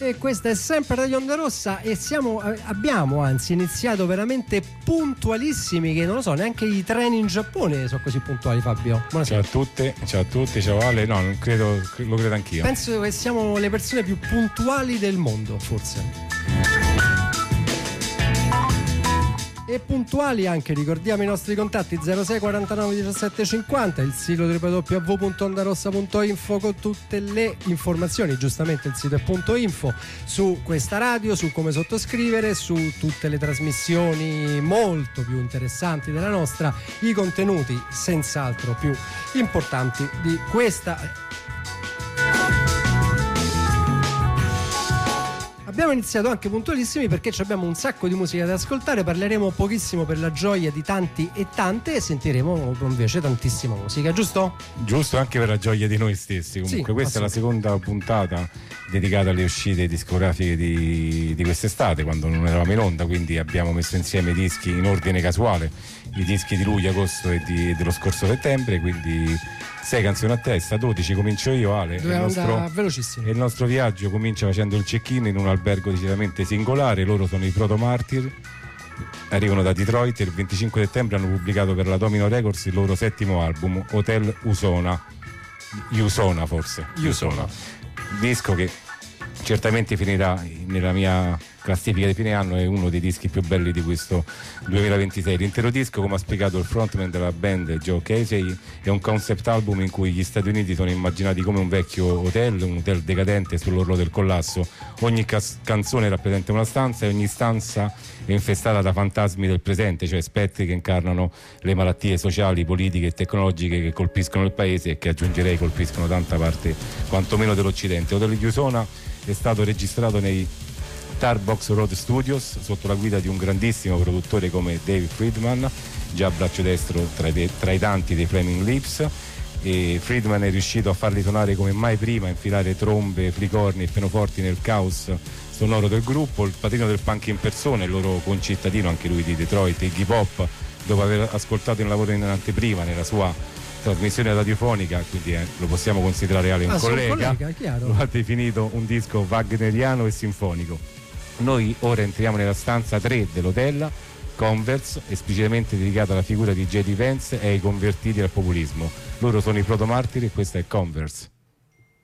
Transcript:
E questa è sempre Radio Onda Rossa e abbiamo anzi iniziato veramente puntualissimi, che non lo so, neanche i treni in Giappone sono così puntuali, Fabio. Ciao Buonasera. a tutti, ciao Ale, no, non credo, lo credo anch'io. Penso che siamo le persone più puntuali del mondo, forse. E puntuali anche, ricordiamo i nostri contatti: 06 49 17 50, il sito www.ondarossa.info con tutte le informazioni, giustamente il sito è .info, su questa radio, su come sottoscrivere, su tutte le trasmissioni molto più interessanti della nostra, i contenuti senz'altro più importanti di questa. Abbiamo iniziato anche puntualissimi perché abbiamo un sacco di musica da ascoltare, parleremo pochissimo per la gioia di tanti e tante e sentiremo invece tantissima musica, giusto? Giusto, anche per la gioia di noi stessi. Comunque sì, questa è la seconda puntata dedicata alle uscite discografiche di quest'estate, quando non eravamo in onda, quindi abbiamo messo insieme i dischi in ordine casuale, i dischi di luglio, agosto e dello scorso settembre, quindi 6 canzoni a testa, 12 comincio io, Ale. Velocissimo. Il nostro viaggio comincia facendo il check-in in un albergo decisamente singolare. Loro sono i Proto Martyr, arrivano da Detroit e il 25 settembre hanno pubblicato per la Domino Records il loro 7° album, Hotel Usona, disco che certamente finirà nella mia classifica di fine anno, è uno dei dischi più belli di questo 2026. L'intero disco, come ha spiegato il frontman della band Joe Casey, è un concept album in cui gli Stati Uniti sono immaginati come un vecchio hotel, un hotel decadente sull'orlo del collasso. Ogni canzone rappresenta una stanza e ogni stanza è infestata da fantasmi del presente, cioè spettri che incarnano le malattie sociali, politiche e tecnologiche che colpiscono il paese e che, aggiungerei, colpiscono tanta parte quantomeno dell'Occidente. Hotel Usona è stato registrato nei Starbox Road Studios sotto la guida di un grandissimo produttore come Dave Friedman, già braccio destro tra i tanti dei Flaming Lips, e Friedman è riuscito a farli suonare come mai prima, a infilare trombe, flicorni e pianoforti nel caos sonoro del gruppo. Il padrino del punk in persona, il loro concittadino, anche lui di Detroit, Iggy Pop, dopo aver ascoltato il lavoro in anteprima nella sua trasmissione radiofonica, quindi lo possiamo considerare Ale un collega, lo ha definito un disco wagneriano e sinfonico. Noi ora entriamo nella stanza 3 dell'hotel, Converse, esplicitamente dedicata alla figura di J.D. Vance e ai convertiti al populismo. Loro sono i Proto Martyr e questa è Converse.